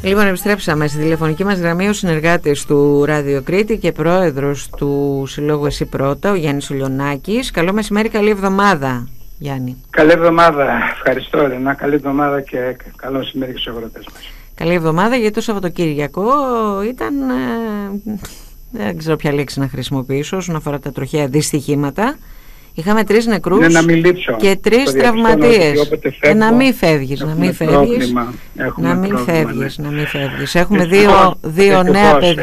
Λοιπόν, επιστρέψαμε στη τηλεφωνική μας γραμμή ο συνεργάτης του Ράδιο Κρήτη και πρόεδρος του Συλλόγου Εσύ Πρώτα, ο Γιάννης Λιονάκης. Καλό μεσημέρι, καλή εβδομάδα, Γιάννη. Καλή εβδομάδα, ευχαριστώ Ελένα. Καλή εβδομάδα και καλό μεσημέρι και στους αγρότες μας. Καλή εβδομάδα, γιατί το Σαββατοκύριακο ήταν, δεν ξέρω ποια λέξη να χρησιμοποιήσω όσον αφορά τα τροχαία δυστυχήματα. Είχαμε 3 νεκρούς και 3 τραυματίες. Να μην φεύγεις, να μην φεύγεις. Έχουμε δύο νέα παιδιά.